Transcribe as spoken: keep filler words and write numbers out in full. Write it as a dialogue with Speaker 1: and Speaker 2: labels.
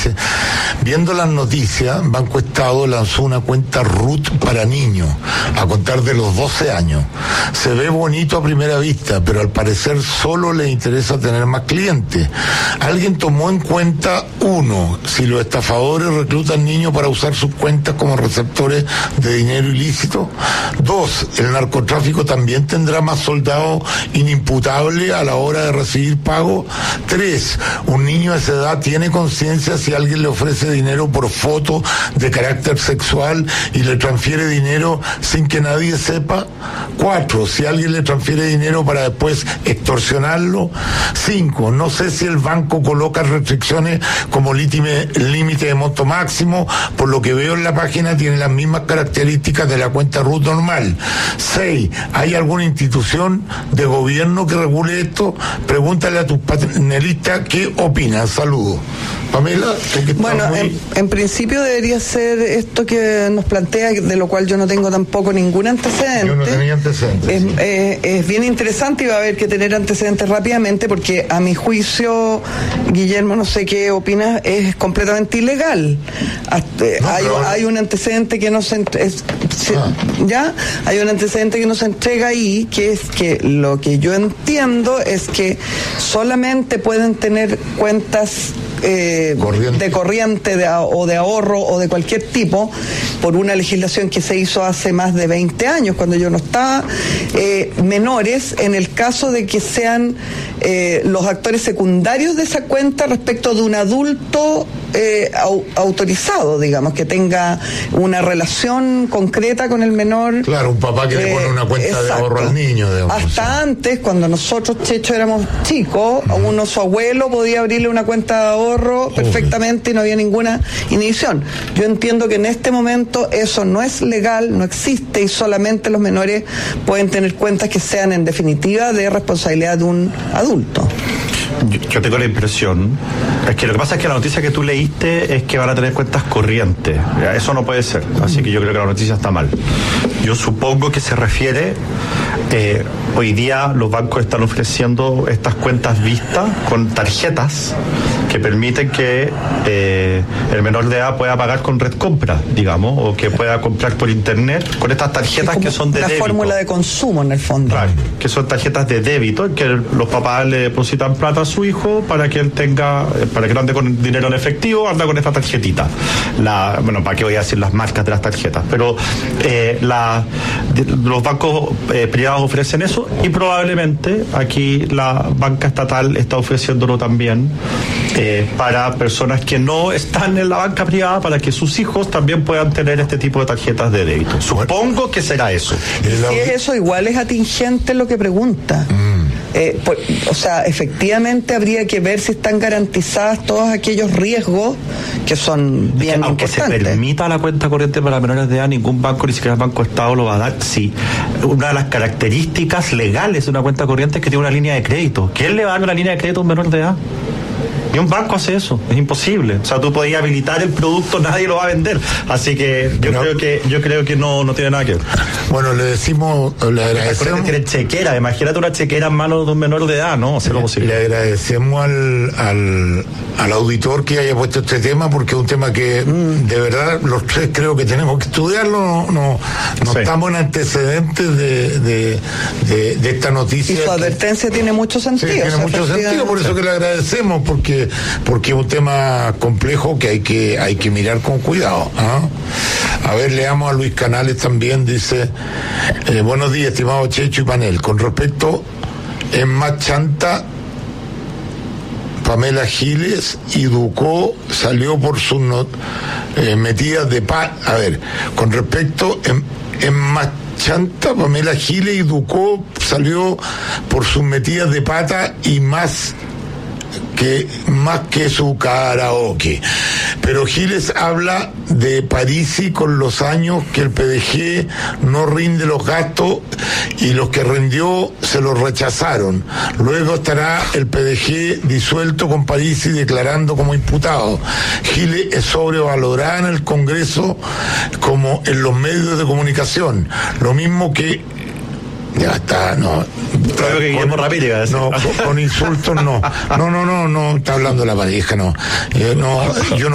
Speaker 1: dice, viendo las noticias, Banco Estado lanzó una cuenta R U T para niños, a contar de los doce años. Se ve bonito a primera vista, pero al parecer solo le interesa tener más clientes. ¿Alguien tomó en cuenta, uno, si los estafadores reclutan niños para usar sus cuentas como receptores de dinero ilícito? Dos, ¿el narcotráfico también tendrá más soldados inimputables a la hora de recibir pago? Tres, ¿un niño a esa edad tiene conciencia si alguien le ofrece dinero por foto de carácter sexual y le transfiere dinero sin que nadie sepa? Cuatro, si alguien le transfiere dinero para después extorsionarlo. Cinco, no sé si el banco coloca restricciones como límite de monto máximo, por lo que veo en la página tiene las mismas características de la cuenta R U T normal. Seis, ¿hay alguna institución de gobierno que regule esto? Pregúntale a tus panelistas qué opinan. Saludos. Pamela, ¿tú que
Speaker 2: bueno,
Speaker 1: muy...
Speaker 2: en, en principio debería ser esto que nos plantea, de lo cual yo no tengo tampoco ningún antecedente.
Speaker 1: Yo no tenía antecedentes.
Speaker 2: Es,
Speaker 1: sí.
Speaker 2: eh, es bien interesante y va a haber que tener antecedentes rápidamente porque a mi juicio, Guillermo, no sé qué opinas, es completamente ilegal. Hasta, no, hay, pero... hay un antecedente que no se, es, se ah. ya hay un antecedente que no se entrega ahí, que es que lo que yo entiendo es que solamente pueden tener cuentas Eh, corriente. de corriente de, o de ahorro o de cualquier tipo por una legislación que se hizo hace más de veinte años cuando yo no estaba, eh, menores en el caso de que sean eh, los actores secundarios de esa cuenta respecto de un adulto eh, au, autorizado, digamos, que tenga una relación concreta con el menor.
Speaker 1: Claro, un papá que eh, le pone una cuenta exacto. de ahorro al niño, digamos.
Speaker 2: Hasta antes, cuando nosotros, Checho, éramos chicos, uh-huh. a uno su abuelo podía abrirle una cuenta de ahorro perfectamente y no había ninguna inhibición. Yo entiendo que en este momento eso no es legal, no existe y solamente los menores pueden tener cuentas que sean en definitiva de responsabilidad de un adulto.
Speaker 3: Yo, yo tengo la impresión, es que lo que pasa es que la noticia que tú leíste es que van a tener cuentas corrientes. Eso no puede ser, así que yo creo que la noticia está mal. Yo supongo que se refiere, eh, hoy día los bancos están ofreciendo estas cuentas vistas con tarjetas que permiten que eh, el menor de edad pueda pagar con red compra, digamos, o que pueda comprar por internet con estas tarjetas que son de
Speaker 2: una
Speaker 3: débito.
Speaker 2: Una fórmula de consumo en el fondo.
Speaker 3: Claro, que son tarjetas de débito, que los papás le depositan plata a su hijo para que él tenga, para que no ande con dinero en efectivo, anda con esta tarjetita. La, bueno, ¿para qué voy a decir las marcas de las tarjetas? Pero eh, la, de, los bancos eh, privados ofrecen eso y probablemente aquí la banca estatal está ofreciéndolo también eh, para personas que no están en la banca privada, para que sus hijos también puedan tener este tipo de tarjetas de débito. Supongo que será eso.
Speaker 2: Si es eso, igual es atingente lo que pregunta. Mm. Eh, pues, o sea, efectivamente habría que ver si están garantizadas todos aquellos riesgos que son bien
Speaker 3: que, aunque
Speaker 2: importantes.
Speaker 3: Se permita la cuenta corriente para menores de edad, ningún banco, ni siquiera el Banco Estado lo va a dar. Sí, una de las características legales de una cuenta corriente es que tiene una línea de crédito. ¿Quién le va a dar una línea de crédito a un menor de edad? Ni un banco hace eso, es imposible. O sea, tú podías habilitar el producto, nadie lo va a vender. Así que yo no. creo que yo creo que no, no tiene nada que ver.
Speaker 1: Bueno, le decimos, le agradecemos.
Speaker 3: Tiene chequera, imagínate una chequera en manos de un menor de edad, ¿no? Hacer lo posible.
Speaker 1: Le agradecemos al, al, al auditor que haya puesto este tema, porque es un tema que mm. de verdad los tres creo que tenemos que estudiarlo. No, no, no sí. estamos en antecedentes de, de, de, de esta noticia.
Speaker 2: Y su advertencia que, tiene mucho sentido.
Speaker 1: Sí, tiene mucho sentido, por eso que le agradecemos, porque porque es un tema complejo que hay que hay que mirar con cuidado. ¿eh? A ver, leamos a Luis Canales también, dice, eh, buenos días, estimado Checho y panel. Con respecto, es más chanta Pamela Giles y Ducó salió por sus no, eh, metidas de pata. A ver, con respecto, es más chanta Pamela Giles y Ducó salió por sus metidas de pata y más que más que su karaoke. Pero Giles habla de Parisi con los años que el P D G no rinde los gastos y los que rindió se los rechazaron. Luego estará el P D G disuelto con Parisi declarando como imputado. Giles es sobrevalorada en el Congreso como en los medios de comunicación. Lo mismo que ya está, no.
Speaker 3: Creo que Guillermo Ramírez.
Speaker 1: No, con, con insultos no. No, no, no, no, está hablando la pareja, no. Eh, no, yo no